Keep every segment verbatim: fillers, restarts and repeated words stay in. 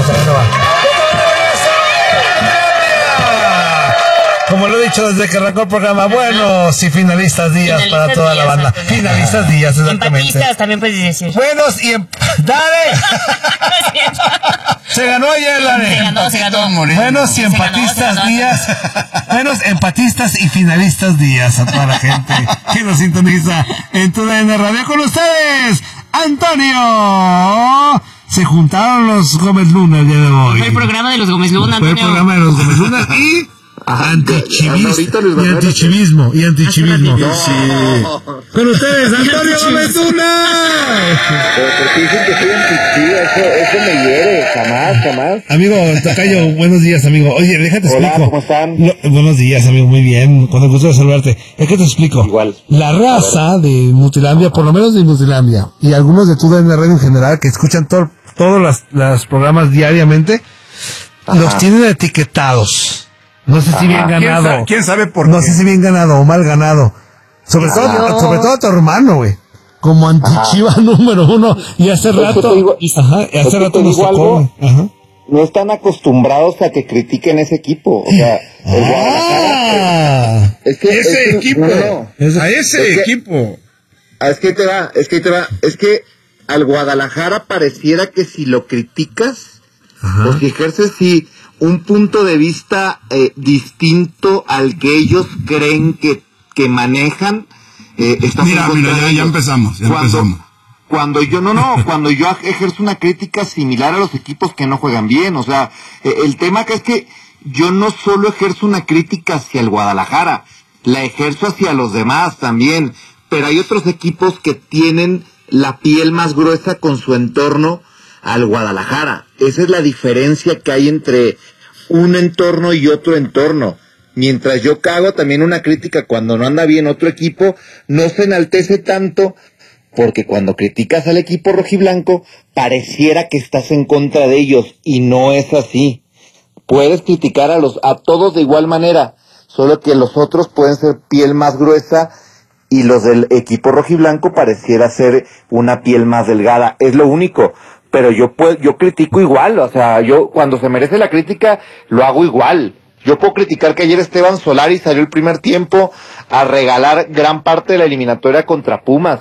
vamos a renovar. Como lo he dicho desde que arrancó el programa, buenos y finalistas días finalistas para toda días, la banda. Finalistas días, exactamente. Empatistas también puedes decir. Buenos y... Em... ¡Dale! Se ganó ayer, Dale. Se ganó, se ganó. Buenos y empatistas ganó, días. Buenos empatistas y finalistas días a toda la gente que nos sintoniza en tu D N Radio. Con ustedes, Antonio. Se juntaron los Gómez Luna el día de hoy. Fue el programa de los Gómez Luna, Fue Antonio. el programa de los Gómez Luna y... Antichivismo y antichivismo y antichivismo. No. Sí. Con ustedes, Antonio Gómez Luna. Pero porque dicen que soy antichiva, eso, eso me hiere, jamás, jamás. Amigo, Tocayo, buenos días, amigo. Oye, déjate Hola, explico. ¿cómo están? No, buenos días, amigo, muy bien. Con el gusto de saludarte. Es que te explico. Igual. La raza de Mutilandia, por lo menos de Mutilandia, y algunos de tu D N Radio en general, que escuchan todo, todos los, los programas diariamente, Ajá. los tienen etiquetados. No sé si Ajá. bien ganado. ¿Quién sabe, quién sabe por no qué? sé si bien ganado o mal ganado. Sobre todo, no. sobre todo a tu hermano, güey. Como antichiva Ajá. número uno. Y hace es rato. Digo, Ajá, y hace rato nos tocó. Ajá. No están acostumbrados a que critiquen ese equipo. O sea, el ah, es que, ese es que, equipo. No, no, no. A ese es que, equipo. Es que te va, es que te va. Es que al Guadalajara pareciera que si lo criticas, Ajá. o si ejerces si un punto de vista eh, distinto al que ellos creen que, que manejan, eh, estás mira, mira, ya, ya empezamos, ya cuando, empezamos. Cuando yo, no, no, cuando yo ejerzo una crítica similar a los equipos que no juegan bien, o sea, eh, el tema que es que yo no solo ejerzo una crítica hacia el Guadalajara, la ejerzo hacia los demás también, pero hay otros equipos que tienen la piel más gruesa con su entorno al Guadalajara. Esa es la diferencia que hay entre un entorno y otro entorno. Mientras yo cago también una crítica cuando no anda bien otro equipo, no se enaltece tanto, porque cuando criticas al equipo rojiblanco, pareciera que estás en contra de ellos, y no es así. Puedes criticar a los a todos de igual manera, solo que los otros pueden ser piel más gruesa, y los del equipo rojiblanco pareciera ser una piel más delgada. Es lo único. Pero yo puedo, yo critico igual, o sea, yo cuando se merece la crítica, lo hago igual. Yo puedo criticar que ayer Esteban Solari salió el primer tiempo a regalar gran parte de la eliminatoria contra Pumas.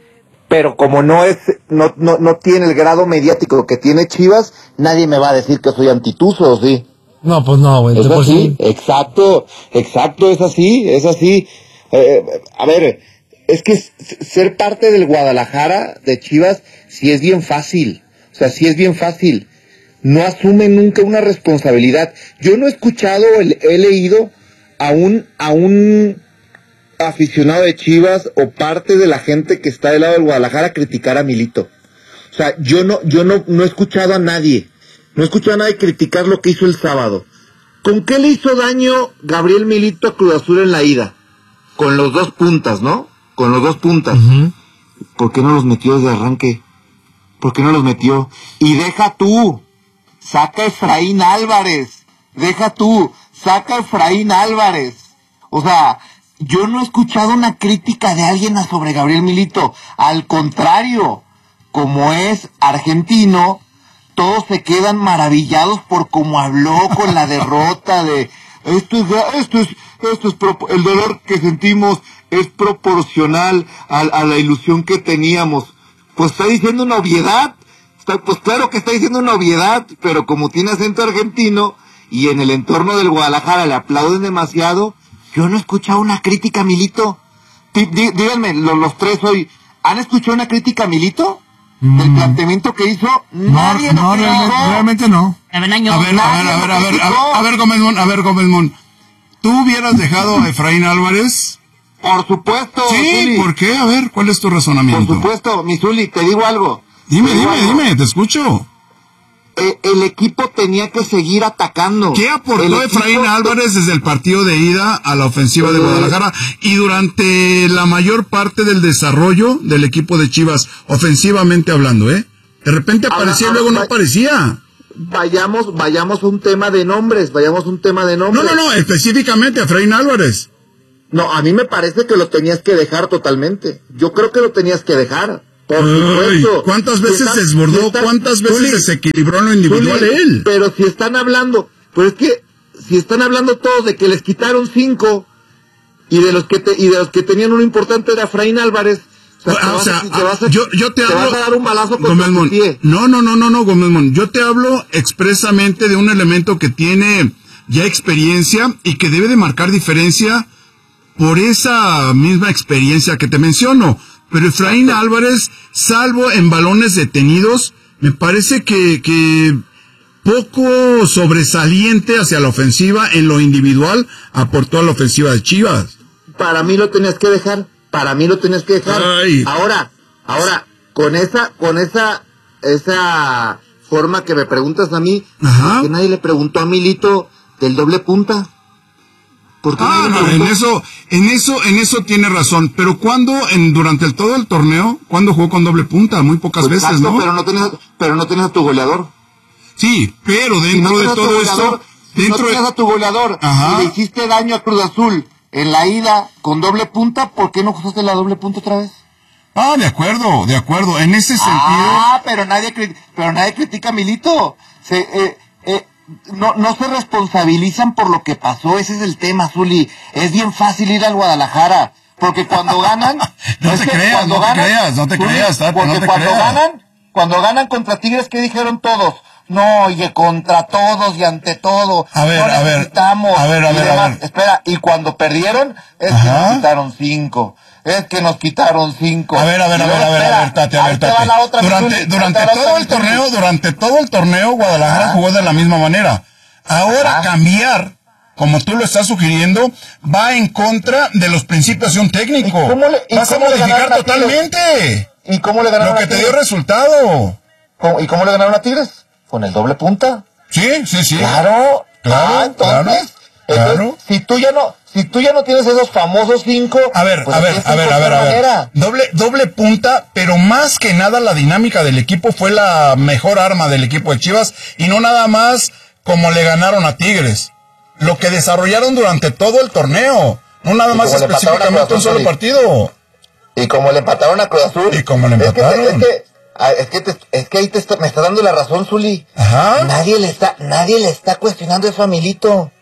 Pero como no es, no, no, no tiene el grado mediático que tiene Chivas, nadie me va a decir que soy antituso, ¿sí? No, pues no, güey. Es así, sí. exacto, exacto, es así, es así. Eh, a ver, es que ser parte del Guadalajara, de Chivas, sí es bien fácil. O sea, sí es bien fácil. No asume nunca una responsabilidad. Yo no he escuchado, he leído a un, a un aficionado de Chivas o parte de la gente que está del lado del Guadalajara criticar a Milito. O sea, yo no, yo no, no he escuchado a nadie. No he escuchado a nadie criticar lo que hizo el sábado. ¿Con qué le hizo daño Gabriel Milito a Cruz Azul en la ida? Con los dos puntas, ¿no? Con los dos puntas. Uh-huh. ¿Por qué no los metió desde arranque? ¿Por qué no los metió? Y deja tú, saca a Efraín Álvarez, deja tú, saca a Efraín Álvarez. O sea, yo no he escuchado una crítica de alguien sobre Gabriel Milito. Al contrario, como es argentino, todos se quedan maravillados por cómo habló con la derrota de... Esto es, esto es, esto es, el dolor que sentimos es proporcional a, a la ilusión que teníamos. Pues está diciendo una obviedad, está, pues claro que está diciendo una obviedad, pero como tiene acento argentino y en el entorno del Guadalajara le aplauden demasiado, yo no he escuchado una crítica a Milito. Dí, dí, díganme, los, los tres hoy, ¿han escuchado una crítica a Milito? Mm. ¿Del planteamiento que hizo? Nadie no, no realmente, realmente no. A ver, a ver, a ver, a ver, a ver, a ver, a ver, Gómez Mon, a ver, Gómez Mon. ¿Tú hubieras dejado a Efraín Álvarez? Por supuesto. Sí, Zuli. ¿Por qué? A ver, ¿cuál es tu razonamiento? Por supuesto, mi Zuli, te digo algo. Dime, dime, algo. dime, te escucho. Eh, el equipo tenía que seguir atacando. ¿Qué aportó Efraín Álvarez desde el partido de ida a la ofensiva eh, de Guadalajara y durante la mayor parte del desarrollo del equipo de Chivas, ofensivamente hablando, eh? De repente aparecía y luego no aparecía. Vayamos, vayamos a un tema de nombres, vayamos a un tema de nombres. No, no, no, específicamente a Efraín Álvarez. No, a mí me parece que lo tenías que dejar totalmente. Yo creo que lo tenías que dejar. Por Ay, supuesto. ¿cuántas Si veces están- se desbordó? si están- ¿Cuántas veces Zuli, desequilibró en lo individual Zuli, él? Pero si están hablando, pues es que si están hablando todos de que les quitaron cinco y de los que te, y de los que tenían uno importante era Efraín Álvarez. O sea, Ah, te o vas sea, a- te vas a- yo, yo te, te hablo... vas a dar un balazo contra Gómez tu Mon, pie. No, no, no, no, no, Gómez Mon. Yo te hablo expresamente de un elemento que tiene ya experiencia y que debe de marcar diferencia por esa misma experiencia que te menciono. Pero Efraín Álvarez, salvo en balones detenidos, me parece que, que poco sobresaliente hacia la ofensiva en lo individual aportó a la ofensiva de Chivas. Para mí lo tenías que dejar, para mí lo tenías que dejar. Ay. Ahora, ahora, con esa, con esa, esa forma que me preguntas a mí, Ajá. ¿por qué nadie le preguntó a Milito del doble punta? ¿Por qué Ah, nadie le no, en preguntó? eso, en eso, en eso tiene razón. Pero cuando, en, durante el, todo el torneo, cuando jugó con doble punta, muy pocas Pues veces, exacto, ¿no? pero no tenías, pero no tenías a tu goleador. Sí, pero Si dentro no de tenías a tu todo goleador, esto, si dentro no tenías de... a tu goleador Ajá. y le hiciste daño a Cruz Azul en la ida con doble punta, ¿por qué no usaste la doble punta otra vez? Ah, de acuerdo, de acuerdo. En ese sentido... Ah, pero nadie, cri- pero nadie critica a Milito. Se, eh, eh, no, no se responsabilizan por lo que pasó, ese es el tema, Zuli. Es bien fácil ir al Guadalajara, porque cuando ganan... No es te que creas, cuando no te creas, no te Zuli, creas, Tati, porque no te cuando creas. ganan, cuando ganan contra Tigres, ¿qué dijeron todos? No, oye, contra todos y ante todo. A ver, no a ver, necesitamos a ver, a y ver, a demás. ver. Espera, y cuando perdieron, es Ajá. que nos quitaron cinco. Es que nos quitaron cinco. A ver, a ver, Y a ver, luego, a ver, a espera, ver, Tati, a ahí ver, te va Tati. la otra, Durante, Zuli, ahí durante te va la todo otra, el Zuli. torneo, durante todo el torneo, Guadalajara Ajá. jugó de la misma manera. Ahora Ajá. cambiar, como tú lo estás sugiriendo, va en contra de los principios de un técnico. ¿Y cómo le- y Vas a cómo le modificar ganaron a Tigres? totalmente ¿Y cómo le ganaron lo que a te Tigres? dio resultado. ¿Cómo- ¿Y cómo le ganaron a Tigres? Con el doble punta. Sí, sí, sí. Claro, Claro, ah, entonces, claro, entonces, claro. si tú ya no, si tú ya no tienes esos famosos cinco, A ver, pues a ver, aquí a ver, está a ver, otra a ver. manera. Doble, doble punta, pero más que nada la dinámica del equipo fue la mejor arma del equipo de Chivas y no nada más como le ganaron a Tigres. Lo que desarrollaron durante todo el torneo, no nada Y más como le empataron a específicamente un Cruz solo Azul. partido. Y como le empataron a Cruz Azul. Y como le es que- empataron. Es que, ah, es que, te- es que ahí te está- me está dando la razón, Zuli. Ajá. Nadie le está, nadie le está cuestionando eso a Milito.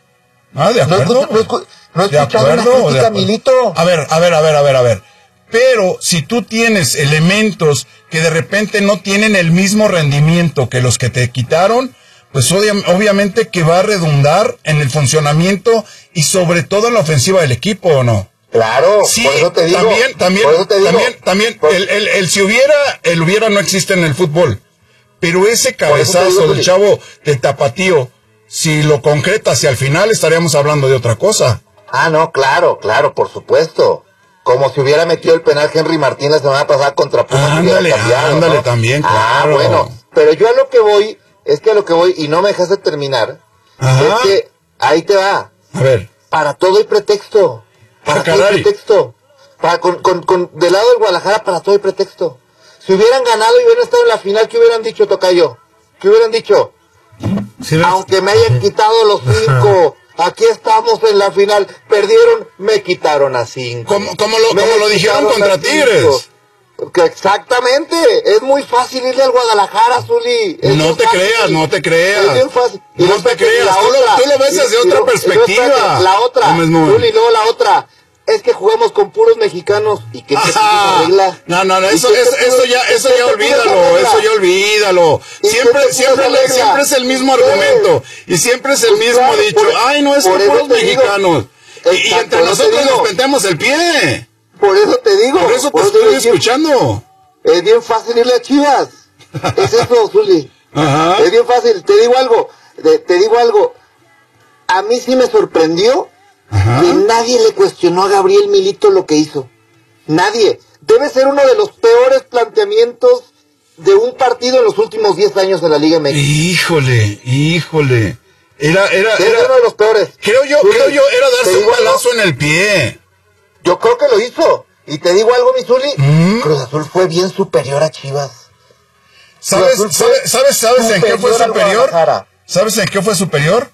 Ah, de No, acuerdo. escu- no, escu- no he De escuchado una acuerdo, de crítica a acuerdo. Milito. A ver, a ver, a ver, a ver, a ver. Pero si tú tienes elementos que de repente no tienen el mismo rendimiento que los que te quitaron, pues obvia- obviamente que va a redundar en el funcionamiento y sobre todo en la ofensiva del equipo, ¿o no? Claro, Sí, por eso te digo. también, también, por eso te digo. también, también, Por- el, el, el si hubiera, el hubiera no existe en el fútbol. Pero ese Por eso te cabezazo digo, del Zuli. chavo del Tapatío, si lo concreta hacia el final, estaríamos hablando de otra cosa. Ah, no, claro, claro, por supuesto. Como si hubiera metido el penal Henry Martín la semana pasada contra Pumas. y hubiera Ándale, cambiado, ándale ¿no? también, Ah, claro. bueno, pero yo a lo que voy, es que a lo que voy, y no me dejas de terminar, Ajá. es que ahí te va. A ver. Para todo hay pretexto. Para Ah, todo hay caray. pretexto. Para, con, con, con, del lado del Guadalajara, para todo hay pretexto. Si hubieran ganado y hubieran estado en la final, ¿qué hubieran dicho, tocayo? ¿Qué hubieran dicho? Sí, ves. Aunque me hayan quitado los cinco, aquí estamos en la final. Perdieron, me quitaron a cinco. Como, como lo, Me como lo dijeron quitaron contra a cinco. Tigres. Que exactamente, es muy fácil irle al Guadalajara, Zuli. Es No bien te fácil. creas, no te creas. Es bien fácil. Y No luego te espérate, creas, la tú lo- otra, tú lo ves y- desde y otra luego- y luego perspectiva. espérate, La otra, No me muevas. Zuli, y luego la otra. Es que jugamos con puros mexicanos. ¿Y qué te puso esa regla? No, no, no, ¿Y eso, qué te eso, puso- eso ya, qué eso te ya puso olvídalo, esa regla? eso ya olvídalo. ¿Y qué Siempre, te puso siempre, esa le- regla? siempre es el mismo ¿Qué? argumento. Y siempre es el Pues mismo claro, dicho. por- Ay, no es por que eso puros te digo. mexicanos. Y, y Exacto, entre por eso te nosotros digo. nos metemos el pie. Por eso te digo. Por eso te te estoy digo, es bien- escuchando. Es bien fácil irle a Chivas. Es eso, Zuli. Ajá. Es bien fácil. Te digo algo. Te, te digo algo. A mí sí me sorprendió Ajá. que nadie le cuestionó a Gabriel Milito lo que hizo. Nadie. Debe ser uno de los peores planteamientos de un partido en los últimos diez años de la Liga M X. Híjole, híjole. Era, era, Debe ser uno era. de los peores. Creo yo, Zuli, creo yo, era te darse un digo algo, balazo en el pie. Yo creo que lo hizo. Y te digo algo, mi Zuli. ¿Mm? Cruz Azul fue bien superior a Chivas. ¿Sabes, Cruz Azul sabes, fue sabes, sabes en qué fue superior al superior? Guadalajara. ¿Sabes en qué fue superior?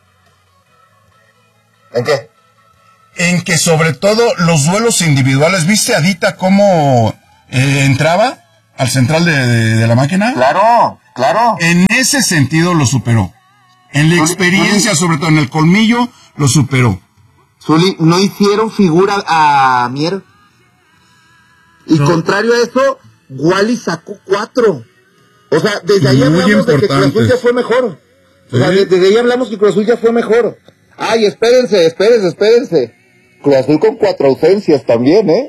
¿En qué? En que sobre todo los duelos individuales, ¿viste a Dita cómo eh, entraba al central de, de, de la máquina. Claro, claro. En ese sentido lo superó. En la experiencia, sobre todo en el colmillo, lo superó. Zuli, no hicieron figura a Mier. Y no. Contrario a eso, Wally sacó cuatro. O sea, desde ahí Muy hablamos de que Cruz Azul ya fue mejor. ¿Sí? O sea, desde ahí hablamos que Cruz Azul ya fue mejor. Ay, espérense, espérense, espérense. Cruz Azul con cuatro ausencias también, ¿eh?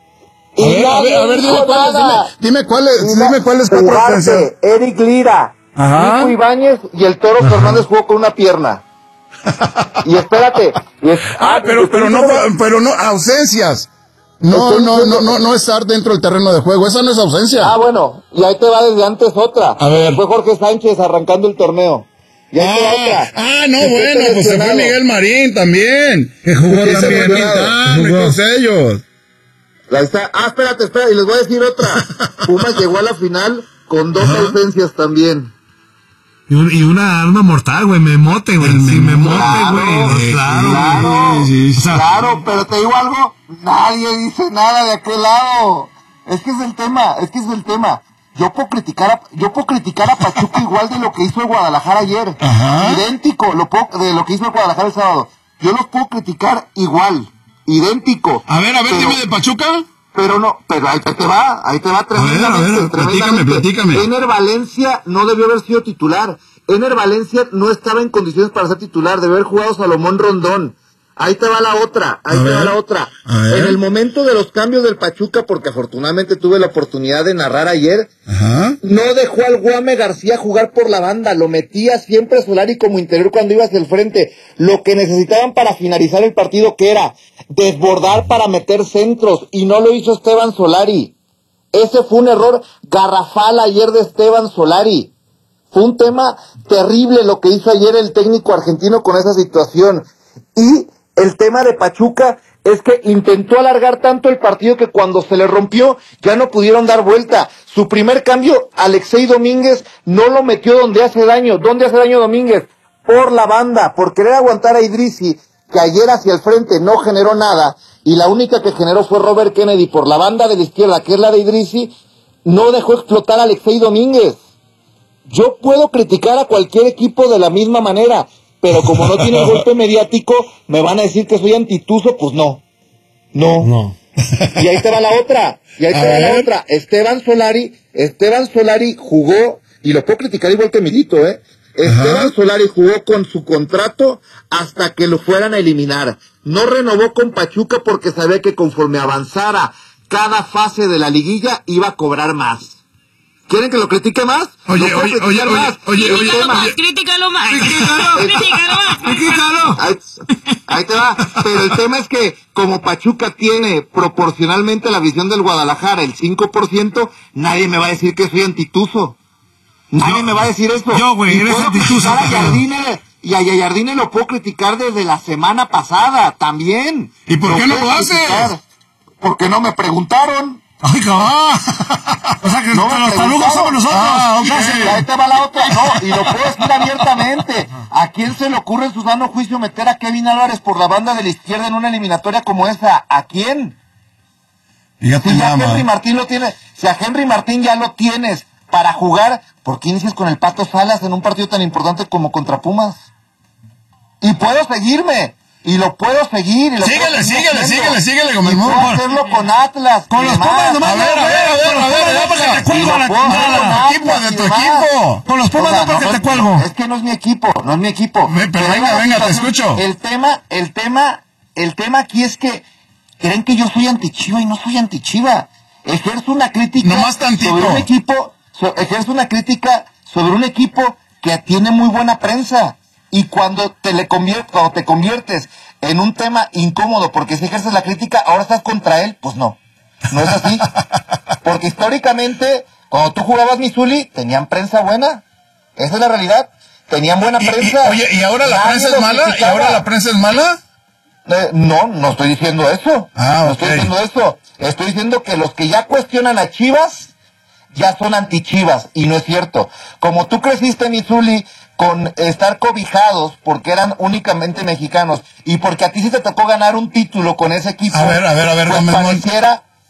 A ver, a ver, a ver, dime cuáles, dime, dime cuáles, dime cuáles cuatro ausencias. Eric Lira, Nico Ibáñez y el Toro Ajá. Fernández jugó con una pierna. Y espérate. Y es, ah, ah, pero, pero no, pero no, ausencias. No, no, no, no, no estar dentro del terreno de juego, esa no es ausencia. Ah, bueno, y ahí te va desde antes otra. A ver. Fue Jorge Sánchez arrancando el torneo. Y ahí ah, te va otra. Ah, no, bueno, pues se fue Miguel Marín también. Que jugó que también. Ah, todos ellos. Ahí está. Ah, espérate, espérate, y les voy a decir otra. Pumas llegó a la final con dos Ajá. ausencias también. Y, un, y una arma mortal, güey, memote, güey. Sí, memote, güey. Claro, Sí, claro, claro, sí, sí. O sea, claro, pero te digo algo, nadie dice nada de aquel lado. Es que es el tema, es que es el tema. Yo puedo criticar a, yo puedo criticar a Pachuca igual de lo que hizo el Guadalajara ayer. Ajá. Idéntico, lo puedo, de lo que hizo el Guadalajara el sábado. Yo los puedo criticar igual, idéntico. A ver, a ver, pero, dime de Pachuca. Pero no, pero ahí te va, ahí te va tremendamente. A ver, a ver, platícame, platícame. Ener Valencia no debió haber sido titular. Ener Valencia no estaba en condiciones para ser titular, debió haber jugado Salomón Rondón. Ahí te va la otra, ahí a te ver, va la otra. En el momento de los cambios del Pachuca, porque afortunadamente tuve la oportunidad de narrar ayer, Ajá. no dejó al Guame García jugar por la banda, lo metía siempre Solari como interior cuando iba hacia el frente. Lo que necesitaban para finalizar el partido, que era desbordar para meter centros, y no lo hizo Esteban Solari. Ese fue un error garrafal ayer de Esteban Solari. Fue un tema terrible lo que hizo ayer el técnico argentino con esa situación. Y el tema de Pachuca es que intentó alargar tanto el partido que cuando se le rompió ya no pudieron dar vuelta. Su primer cambio, Alexei Domínguez, no lo metió donde hace daño. ¿Dónde hace daño Domínguez? Por la banda, por querer aguantar a Idrissi, que ayer hacia el frente no generó nada, y la única que generó fue Robert Kennedy por la banda de la izquierda, que es la de Idrissi, no dejó explotar a Alexei Domínguez. Yo puedo criticar a cualquier equipo de la misma manera, pero como no tiene golpe mediático, me van a decir que soy antituso, pues no. No. No. Y ahí te va la otra. Y ahí te va la otra. Esteban Solari, Esteban Solari jugó, y lo puedo criticar igual que Milito, ¿eh? Esteban Ajá. Solari jugó con su contrato hasta que lo fueran a eliminar. No renovó con Pachuca porque sabía que conforme avanzara cada fase de la liguilla iba a cobrar más. ¿Quieren que lo critique más? Oye, ¿Lo oye, oye, más? oye, oye, Critícalo oye, más, oye. critícalo más, critícalo, critícalo más, critícalo. Ahí, ahí te va. Pero el tema es que como Pachuca tiene proporcionalmente a la visión del Guadalajara el cinco por ciento, nadie me va a decir que soy antituso. Nadie yo, me va a decir eso. Yo, güey, eres antituso. A Jardine, y a Jardine lo puedo criticar desde la semana pasada también. ¿Y por qué no lo haces? Porque no me preguntaron. ¡Ay, cabrón! O sea, que no los talugas somos nosotros. Ah, okay. Y ahí te va la otra. No, y lo puedo decir abiertamente. ¿A quién se le ocurre en su sano juicio meter a Kevin Álvarez por la banda de la izquierda en una eliminatoria como esa? ¿A quién? Fíjate si ya nada, Henry Martín lo tiene, si a Henry Martín ya lo tienes para jugar, ¿por qué inicias con el Pato Salas en un partido tan importante como contra Pumas? Y puedo seguirme. Y lo puedo seguir. Y lo síguele, puedo síguele, síguele, síguele, Gómez. Y puedo hacerlo con Atlas. Con los Pumas nomás. A ver, a ver, a ver, a ver, a ver, te cuelgo la tu equipo, de tu equipo. Con los Pumas no, porque te cuelgo. Es que no es mi equipo, no es mi equipo. Pero venga, venga, te escucho. El tema, el tema, el tema aquí es que creen que yo soy antichiva y no soy antichiva. Ejerzo una crítica nomás tantito. sobre un equipo, so, ejerzo una crítica sobre un equipo que tiene muy buena prensa. Y cuando te le conviertes, cuando te conviertes en un tema incómodo porque si ejerces la crítica, ahora estás contra él, pues no. No es así. Porque históricamente, cuando tú jugabas Missouli, tenían prensa buena. Esa es la realidad. Tenían buena prensa. Y, y, oye, ¿y ahora la prensa es mala? ¿Y ahora la prensa es mala? Eh, no, no estoy diciendo eso. Ah, no okay. estoy diciendo eso. Estoy diciendo que los que ya cuestionan a Chivas, ya son anti-Chivas. Y no es cierto. Como tú creciste, Missouli, con estar cobijados porque eran únicamente mexicanos y porque a ti sí te tocó ganar un título con ese equipo. A ver, a ver, a ver, pues Gómez pareciera,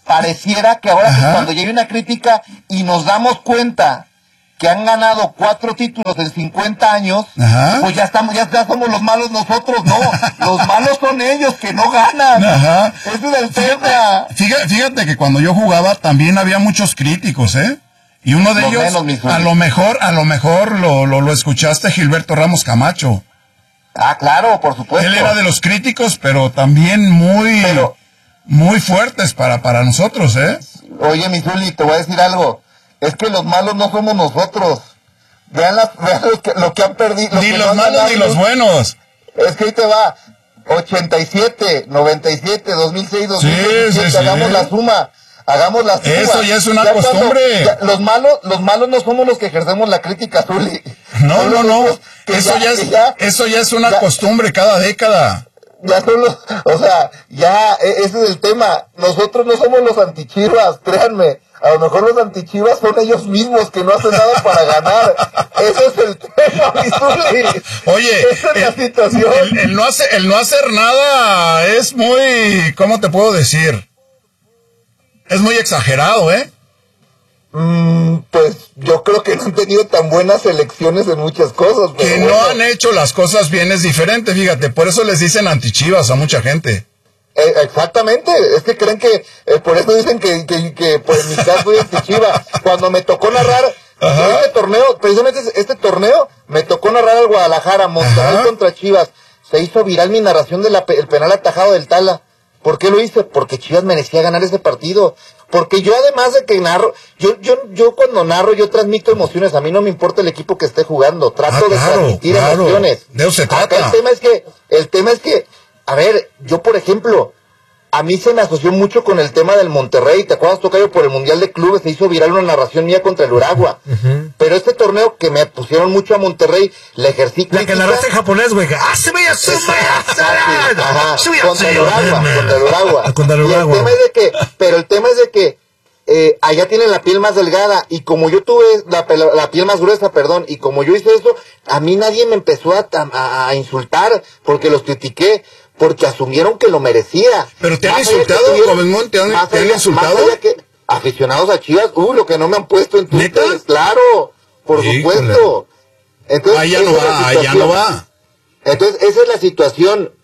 pareciera que ahora Ajá. que cuando llegue una crítica y nos damos cuenta que han ganado cuatro títulos en cincuenta años, Ajá. pues ya estamos, ya, ya somos los malos nosotros, no, los malos son ellos que no ganan. Ajá. Ese es el tema. Fíjate, fíjate que cuando yo jugaba también había muchos críticos, ¿eh? Y uno de Los ellos, menos, mis a lo mejor, a lo mejor lo, lo, lo escuchaste, Gilberto Ramos Camacho. Ah, claro, por supuesto. Él era de los críticos, pero también muy, Pero- muy fuertes para, para nosotros, ¿eh? Oye, mi Zuli, te voy a decir algo. Es que los malos no somos nosotros. Vean, la, vean lo, que, lo que han perdido. Ni que los no han malos ganado. ni los buenos. Es que ahí te va. ochenta y siete, noventa y siete, dos mil seis, dos mil diecisiete. Sí, sí, sí. Hagamos la suma. Hagamos la suma. Eso ya es una cuando- costumbre. ya, los malos, los malos no somos los que ejercemos la crítica, Zuli. No, Son no, los no. otros que Eso ya, que es, eso ya es una ya- costumbre cada década. Ya son los, o sea, ya, e- ese es el tema. Nosotros no somos los antichivas, créanme. A lo mejor los antichivas son ellos mismos que no hacen nada para ganar. Ese es el tema, mi Zuli. Oye, Esa es la el, situación. el- el no hacer, el no hacer nada es muy, ¿cómo te puedo decir? Es muy exagerado, ¿eh? Mm, pues yo creo que no han tenido tan buenas elecciones en muchas cosas. Pero Que bueno, no han hecho las cosas bien es diferente, fíjate, por eso les dicen antichivas a mucha gente. eh, exactamente, es que creen que, eh, por eso dicen que, que, que por en mi caso soy antichiva. Cuando me tocó narrar Ajá. este torneo, precisamente este torneo, me tocó narrar al Guadalajara, Monterrey Ajá. contra Chivas. Se hizo viral mi narración del penal atajado del Tala. ¿Por qué lo hice? Porque Chivas merecía ganar ese partido. Porque yo, además de que narro, yo, yo, yo cuando narro, yo transmito emociones. A mí no me importa el equipo que esté jugando. Trato Ah, de claro, transmitir claro. emociones. De eso se Acá trata. el tema es que, el tema es que, a ver, yo por ejemplo, a mí se me asoció mucho con el tema del Monterrey. ¿Te acuerdas, Tocayo? Por el Mundial de Clubes se hizo viral una narración mía contra el Uragua. Pero este torneo que me pusieron mucho a Monterrey, le ejercí La que crítica. narraste en japonés, güey. ¡Ah, se me Ajá, contra el Uragua, contra el Uragua. Contra el Y Uragua. el tema es de que, pero el tema es de que eh, allá tienen la piel más delgada y como yo tuve la, pel- la piel más gruesa, perdón, y como yo hice eso, a mí nadie me empezó a, a, a insultar porque los critiqué, porque asumieron que lo merecía. ¿Pero te han Más allá que insultado, tuvieron- Gomezmón? ¿Te han- más te han allá- insultado? más allá que aficionados a Chivas, uh, lo que no me han puesto en ¿Neta? Twitter, claro, por Híjole. supuesto. Entonces, Ahí ya esa no es la va, ahí ya situación. no va. Entonces, esa es la situación.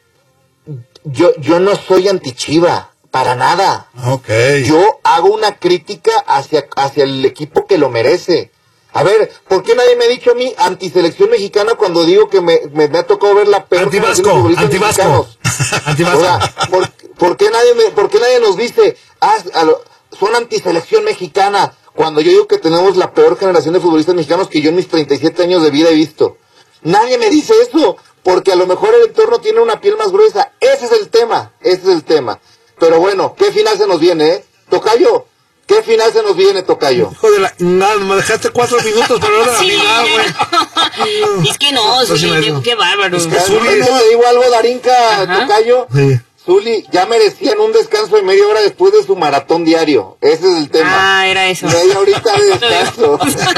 Yo, yo no soy antichiva, para nada. Ok. Yo hago una crítica hacia, hacia el equipo que lo merece. A ver, ¿por qué nadie me ha dicho a mí antiselección mexicana cuando digo que me, me, me ha tocado ver la peor generación de Antivasco, futbolistas antivasco. mexicanos? Antivasco. O sea, ¿por, por qué nadie me, por qué nadie nos dice, ah, a lo- son antiselección mexicana? Cuando yo digo que tenemos la peor generación de futbolistas mexicanos que yo en mis treinta y siete años de vida he visto. Nadie me dice eso, porque a lo mejor el entorno tiene una piel más gruesa. Ese es el tema, ese es el tema. Pero bueno, ¿qué final se nos viene, eh? Tocayo, ¿qué final se nos viene, Tocayo? Hijo de la... Nada, me dejaste cuatro minutos para hablar de la Sí, final, güey. es que no, Pues sí, Zuli, maestro. qué bárbaro. Es que Ya, Zuli, ¿no te digo algo, Darinka, Ajá. Tocayo? Sí. Zuli, ya merecían un descanso de media hora después de su maratón diario. Ese es el tema. Ah, era eso. Media horita de descanso.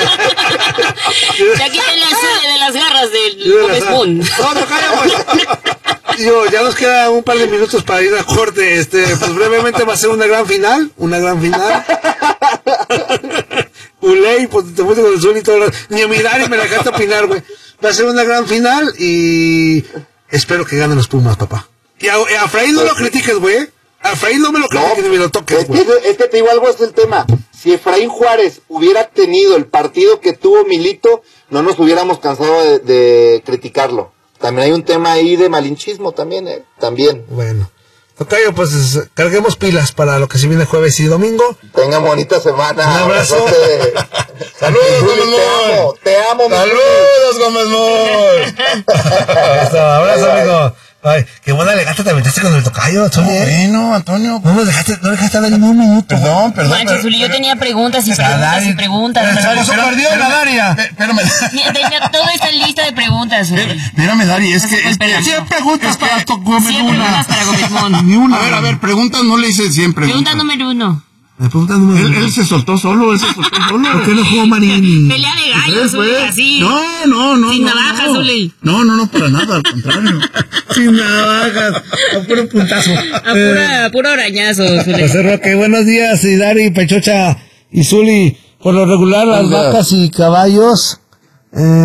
Ya quiten la Zuli de las garras del Sí, de Gómez la- Moon. No, Tocayo, pues. Digo, ya nos queda un par de minutos para ir a corte. Este, pues brevemente va a ser una gran final. Una gran final. Uley, pues te fuiste con el Zuli y todo. lo- Ni a mirar y me la dejaste opinar, güey. Va a ser una gran final y espero que ganen los Pumas, papá. Y a, a Efraín no lo critiques, güey. A Efraín no me lo critiques ni me lo toques, es que, güey. es que te digo algo, es el tema. Si Efraín Juárez hubiera tenido el partido que tuvo Milito, no nos hubiéramos cansado de, de criticarlo. También hay un tema ahí de malinchismo también, ¿eh? También. Bueno. Tocayo, pues es- carguemos pilas para lo que se viene jueves y domingo. Tengan bonita semana. Un abrazo. Abrazote. Saludos, Zuli, Gómez te amo, Moon. te amo, mi Saludos, Gómez Moon. Eso, abrazo, Bye, bye. amigo. Ay, qué buena legata te metiste con el Tocayo, Zuli, ¿eh? Bueno, Antonio. No nos dejaste, no dejaste dar ni un minuto. Perdón, perdón. Manches, Zuli, yo tenía preguntas y preguntas y preguntas. Se puso perdido la Daria. Espérame. Mira, tenía toda esta lista de preguntas, Zuli. Espérame, Dari, es que... Es que Cien preguntas para tu Cien preguntas para Gómez Moon. Ni una. A ver, a ver, preguntas no le hice siempre. Pregunta número uno. Me preguntan número Él, uno. él se soltó solo, él se soltó solo. ¿Por qué no jugó Marín? Pelea de gallos, ¿Fue? Zuli, así. No, no, no. Sin no, navajas, no. Zuli. No, no, no, para nada, al contrario. Sin navajas, a puro puntazo. A pura, a puro arañazo, Zuli. José Roque, buenos días, y Dari, Pechocha y Zuli. Por lo regular, las Buenos días. vacas y caballos, eh,